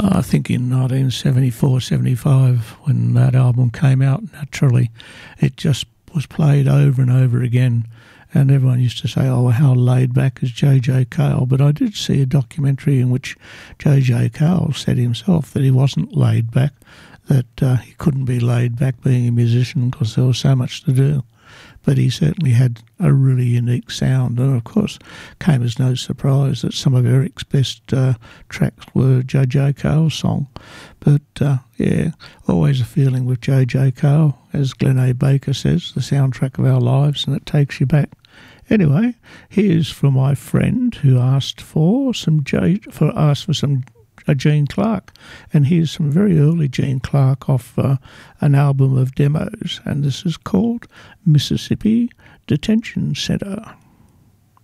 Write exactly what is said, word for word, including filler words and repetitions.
I think in nineteen seventy-four, seventy-five, when that album came out, naturally, it just was played over and over again. And everyone used to say, oh, how laid back is J J Cale. But I did see a documentary in which J J Cale said himself that he wasn't laid back, that uh, he couldn't be laid back being a musician because there was so much to do. But he certainly had a really unique sound. And, of course, came as no surprise that some of Eric's best uh, tracks were J J Cale's song. But, uh, yeah, always a feeling with J J Cale, as Glenn A. Baker says, the soundtrack of our lives, and it takes you back. Anyway, here's for my friend who asked for some J, for asked for some uh, Gene Clark, and here's some very early Gene Clark off uh, an album of demos, and this is called Mississippi Detention Center.